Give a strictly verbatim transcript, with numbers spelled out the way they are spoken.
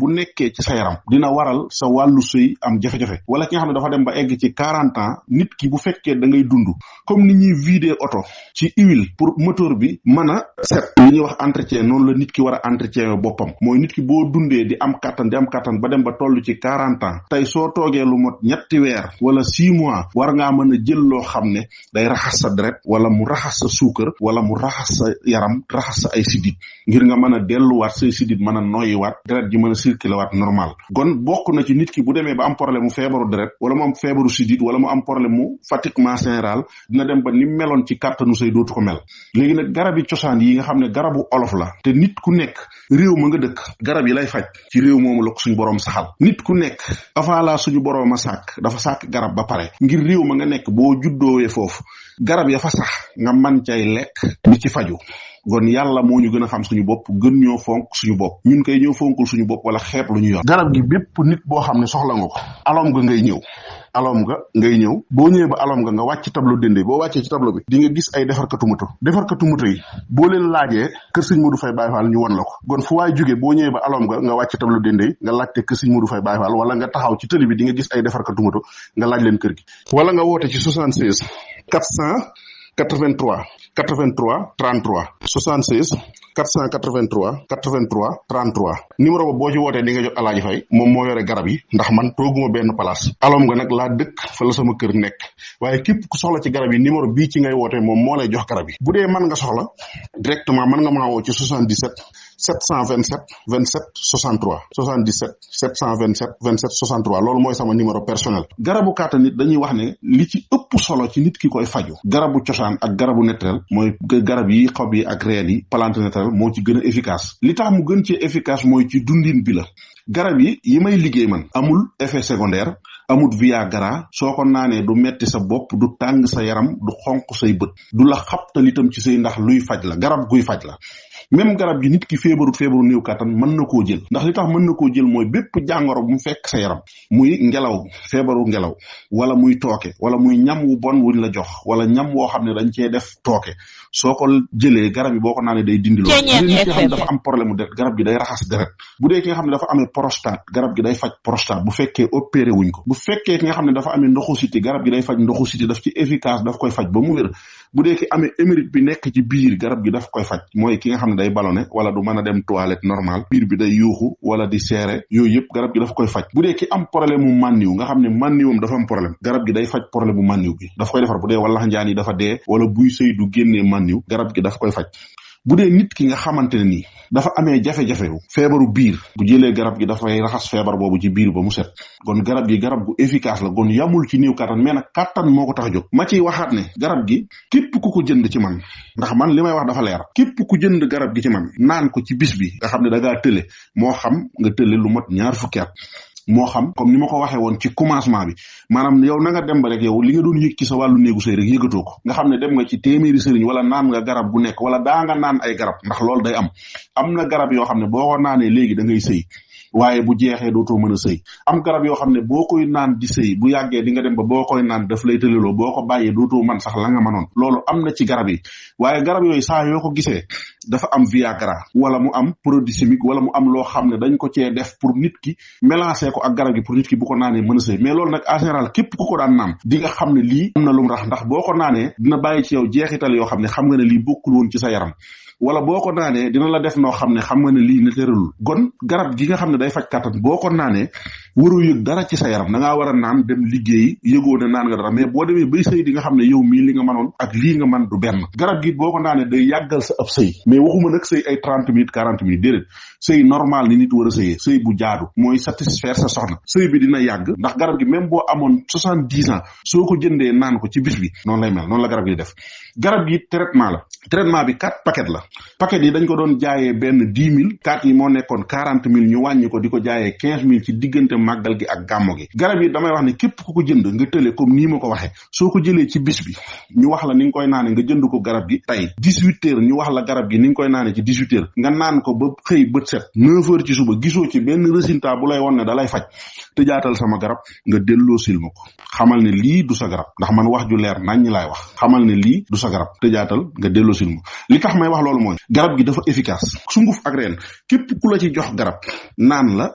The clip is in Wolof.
bu nekkee ci sa yaram dina waral sa wàllu sëy am jafe-jafe wala ki nga xam ne dafa dem ba egg ci quarante ans nit ki bu fekkee da ngay dund comme ni ñuy vider oto ci huile pour moteur bi mën a set li ñuy wax entretien noonu la nit ki war a entretien boppam mooy nit ki boo dundee di am kattan di am kattan ba dem ba toll ci quarante ans tey soo toogee lu mot ñetti weer wala six mois war ngaa mën a jël loo xam ne day raxas sa deret wala mu raxas sa suukar wala mu raxas sa yaram raxas sa ay sidit ngir nga mën a delluwaat say sidit mën a noyyiwaat deret ji mën a circuler waat normal kon bokk na ci nit ki bu demee ba am problème mu feebaru deret wala mu am feebaru sidit wala mu am problème mu fatiguement général dina dem ba ni meloon ci kàttanu say dootu ko mel léegi nag garab yi cosaan yi nga xam ne garabu olof la te nit ku nekk réew ma nga dëkk garab yi lay faj ci réew moomu la ko suñu boroom saxal nit ku nekk avant la suñu boroom a sàkk dafa sàkk garab ba pare ngir réew ma nga nekk boo juddoowee foofu garab ya fa sax nga man cay lekk di ci faju kon yàlla moo ñu gën a xam suñu bopp gën ñoo fonk suñu bopp ñun koy ñëw fonkul suñu bopp wala xeeb lu ñu yor garab gi bépp nit boo xam ne soxla nga ko alom nga ngay ñëw alom nga ngay ñëw boo ñëwee ba alom nga nga wàcc tableau dende boo wàccee ci tableau bi di nga gis ay defarkatu moto defarkatu moto yi boo leen laajee kër sëñ Modou Faye Baye Fall ñu won la ko kon fu waay jógee boo ñëwee ba alom nga nga wàcc tableau dende nga laajte kër sëñ Modou Faye Baye Fall wala nga taxaw ci tëli bi di nga gis ay defarkatu moto nga laaj leen kër gi wala nga woote ci soixante-seize quatre cent quatre-vingt-trois quatre-vingt-trois trente-trois soixante-seize quatre cent quatre-vingt-trois quatre-vingt-trois trente-trois numéro ba boo ci wootee di nga jot Alaaji Fay moom moo yore garab yi ndax man tooguma benn place alom nga nag laa dëkk fa la sama kër nekk waaye képp ku soxla ci garab yi numéro bii ci ngay wootee moom moo lay jox garab yi bu dee mën nga soxla directement mën nga maa woo ci soixante-dix-sept sept cent vingt-sept vingt-sept soixante-trois soixante-dix-sept sept cent vingt-sept vingt-sept soixante-trois loolu mooy sama numéro personnel garabu kàttan nit dañuy wax ne li ci ëpp solo ci nit ki koy faju garabu cosaan ak garabu naturel mooy garab yi xob yi ak reen yi plante naturel moo ci gën a efficace li tax mu gën ci efficace mooy ci dundin bi la garab yi yi may liggéey man amul effet secondaire amul viagra soo ko naanee du metti sa bopp du tàng sa yaram du xonq say bët du la xabtal itam ci say ndax luy faj la garab guy faj la même garab gi nit ki feebaru feebaru néew kàttan mën na koo jël ndax li tax mën na koo jël mooy bépp jàngoro bu mu fekk sa yaram muy ngelaw feebaru ngelaw wala muy tooke wala muy ñam wu bon wuñ la jox wala ñam woo xam ne dañ cee def tooke soo ko jëlee garab yi boo ko naanee day dindi loolu bu dee nit ki nga xam ne dafa am problème mu deret garab gi day raxas deret bu dee ki nga xam ne dafa amee prostate garab gi day faj prostate bu fekkee opéré wuñ ko bu fekkee ki nga xam ne dafa amee ndoxu siti garab gi day faj ndoxu siti daf ci efficace daf koy faj ba mu wér bu dee ki amee émérite bi nekk ci biir garab gi daf koy faj mooy ki nga xam ne day ballonné wala du mën a dem toilette normal biir bi day yuuxu wala di seere yooyu yëpp garab gi daf koy faj bu dee ki am problème mu mànniw nga xam ne mànniwam dafa am problème garab gi day faj problème mu mànniw bi daf koy defar bu dee wala njaan yi dafa dee wala buy sëy du génnee mànniw garab gi daf koy faj bu dee nit ki nga xamante ne nii dafa amee jafe-jafe feebaru biir bu jëlee garab gi dafay raxas feebar boobu ci biir ba mu set kon garab gi garab gu efficace la kon yamul ci néew kattan mais nag kattan moo ko tax a jóg ma ciy waxaat ne garab gi képp ku ko jënd ci man ndax man li may wax dafa leer képp ku jënd garab gi ci man naan ko ci bis bi nga xam ne da ngaa tële moo xam nga tële lu mat ñaar fukki at moo xam comme ni ma ko waxee woon ci commencement bi maanaam yow na nga dem ba rek yow li nga doon yëg ci sa wàllu néegu sëy rek yëgatoo ko nga xam ne dem nga ci téeméeri sëriñ wala naan nga garab gu nekk wala daa nga naan ay garab ndax loolu day am am na garab yoo xam ne boo ko naanee léegi da ngay sëy waaye bu jeexee dootoo mën a sëy am garab yoo xam ne boo koy naan di sëy bu yàggee di nga dem ba boo koy naan daf lay tëleloo boo ko bàyyee dootoo man sax la nga mënoon loolu am na ci garab yi waaye garab yooyu saa yoo ko gisee dafa am viagra wala mu am produit chimique wala mu am loo xam ne dañ ko cee def pour nit ki mélanger ko ak garab gi pour nit ki bu ko naanee mën a sëy mais loolu nag en général képp ku ko daan naan di nga xam ne lii am na lu mu rax ndax boo ko naanee dina bàyyi ci yow jeexital yoo xam ne xam nga ne lii bokkul woon ci sa yaram wala boo ko naanee dina la def noo xam ne xam nga ne lii ne tëralul gon garab gi nga xam ne day faj kàttan boo ko naanee waroo yëg dara ci sa yaram da ngaa war a naan dem liggéeyi yëgoo ne naan nga dara mais boo demee bay sëy di nga xam ne yow mii li nga mënoon ak lii nga man du benn garab gi boo ko naanee day yàggal sa ab sëy mais waxuma nag sëy ay trente minutes quarante minutes déedéet sëy normal ni nit war a sëyee sëy bu jaadu mooy satisfaire sa soxna sëy bi dina yàgg ndax garab gi même boo amoon soixante dix ans soo ko jëndee naan ko ci bis bi noonu lay mel noonu la garab gi def garab gi traitement la traitement bi quatre paquet la paquet yi dañ ko doon jaayee benn dix mille quatre yi moo nekkoon quarante mille ñu wàññi ko di ko jaayee quinze mille ci diggante màggal gi ak gàmmo gi garab yi damay wax ne képp ku ko jënd nga tële comme nii ma ko waxee soo ko jëlee ci bis bi ñu wax la ni nga koy naane nga jënd ko garab gi tey dix-huit heures ñu wax la garab gi ni nga koy naane ci dix-huit heures nga naan ko ba xëy bët set neuf heures ci suba gisoo ci benn résultat bu lay won ne da lay faj te jaatal sama garab nga delloo sil ma ko xamal ne lii du sa garab ndax man wax ju leer nañ laay wax xamal ne lii du sa garab te jaatal nga delloo sil ma li tax may wax loolu mooy garab gi dafa efficace sunguf ak reen képp ku la ci jox garab naan la